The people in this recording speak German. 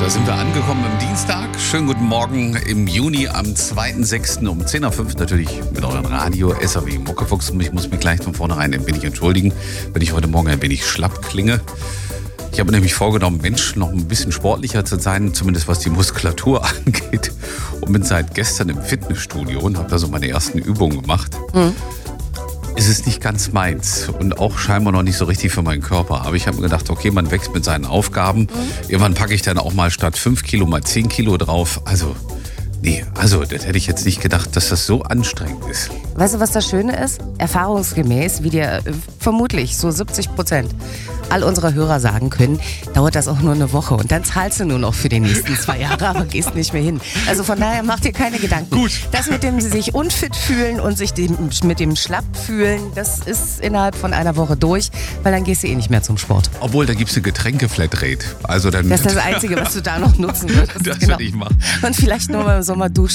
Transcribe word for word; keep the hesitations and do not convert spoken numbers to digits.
da sind wir angekommen am Dienstag. Schönen guten Morgen im Juni am zweiten sechsten um zehn Uhr fünf natürlich mit eurem Radio S A W Muckefuchs. Ich muss mich gleich von vornherein ein wenig entschuldigen, wenn ich heute Morgen ein wenig schlapp klinge. Ich habe nämlich vorgenommen, Mensch, noch ein bisschen sportlicher zu sein, zumindest was die Muskulatur angeht. Und bin seit gestern im Fitnessstudio und habe da so meine ersten Übungen gemacht. Mhm. Es ist nicht ganz meins und auch scheinbar noch nicht so richtig für meinen Körper. Aber ich habe mir gedacht, okay, man wächst mit seinen Aufgaben. Mhm. Irgendwann packe ich dann auch mal statt fünf Kilo mal zehn Kilo drauf. Also, nee, also das hätte ich jetzt nicht gedacht, dass das so anstrengend ist. Weißt du, was das Schöne ist? Erfahrungsgemäß, wie dir äh, vermutlich so siebzig Prozent all unserer Hörer sagen können, dauert das auch nur eine Woche. Und dann zahlst du nur noch für die nächsten zwei Jahre, aber gehst nicht mehr hin. Also von daher mach dir keine Gedanken. Gut. Das mit dem sich unfit fühlen und sich dem, mit dem schlapp fühlen, das ist innerhalb von einer Woche durch, weil dann gehst du eh nicht mehr zum Sport. Obwohl, da gibt es eine Getränke-Flatrate. Also dann das ist das Einzige, was du da noch nutzen würdest. Das genau. würde ich machen. Und vielleicht nur mal im Sommer duschen.